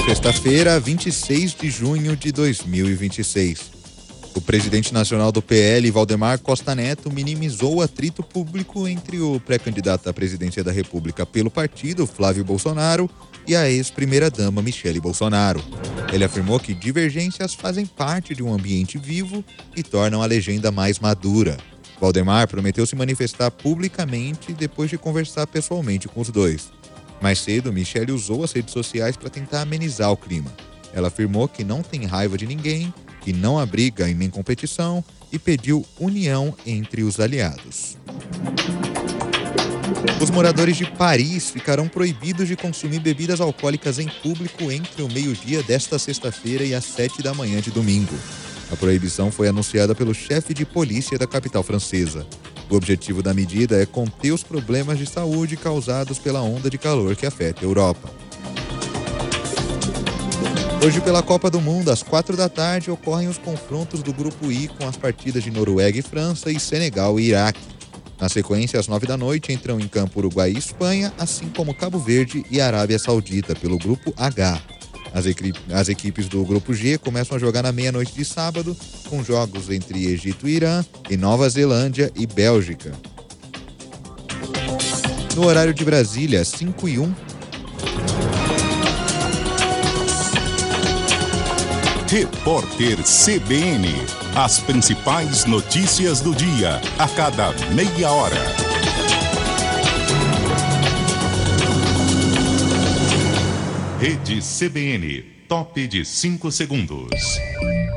Sexta-feira, 26 de junho de 2026. O presidente nacional do PL, Valdemar Costa Neto, minimizou o atrito público entre o pré-candidato à presidência da República pelo partido, Flávio Bolsonaro, e a ex-primeira-dama, Michele Bolsonaro. Ele afirmou que divergências fazem parte de um ambiente vivo e tornam a legenda mais madura. Valdemar prometeu se manifestar publicamente depois de conversar pessoalmente com os dois. Mais cedo, Michele usou as redes sociais para tentar amenizar o clima. Ela afirmou que não tem raiva de ninguém, que não há briga e nem competição e pediu união entre os aliados. Os moradores de Paris ficarão proibidos de consumir bebidas alcoólicas em público entre o meio-dia desta sexta-feira e às 7 da manhã de domingo. A proibição foi anunciada pelo chefe de polícia da capital francesa. O objetivo da medida é conter os problemas de saúde causados pela onda de calor que afeta a Europa. Hoje, pela Copa do Mundo, às 4 da tarde, ocorrem os confrontos do Grupo I com as partidas de Noruega e França e Senegal e Iraque. Na sequência, às 9 da noite, entram em campo Uruguai e Espanha, assim como Cabo Verde e Arábia Saudita, pelo Grupo H. As equipes do Grupo G começam a jogar na meia-noite de sábado, com jogos entre Egito e Irã, e Nova Zelândia e Bélgica. No horário de Brasília, 5:01. Repórter CBN. As principais notícias do dia, a cada meia hora. Rede CBN, top de 5 segundos.